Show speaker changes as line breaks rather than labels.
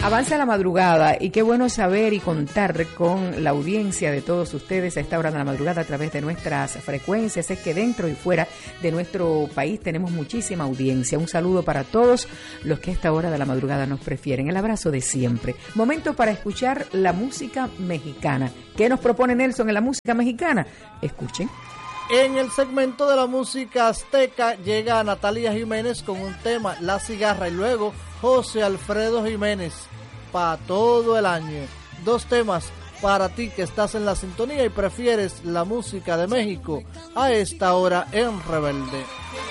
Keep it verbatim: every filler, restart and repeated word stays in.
Avanza la madrugada y qué bueno saber y contar con la audiencia de todos ustedes a esta hora de la madrugada a través de nuestras frecuencias. Es que dentro y fuera de nuestro país tenemos muchísima audiencia. Un saludo para todos los que a esta hora de la madrugada nos prefieren. El abrazo de siempre. Momento para escuchar la música mexicana. ¿Qué nos propone Nelson en la música mexicana? Escuchen.
En el segmento de la música azteca llega Natalia Jiménez con un tema, La Cigarra, y luego José Alfredo Jiménez, Pa' Todo el Año. Dos temas para ti que estás en la sintonía y prefieres la música de México a esta hora en Rebelde.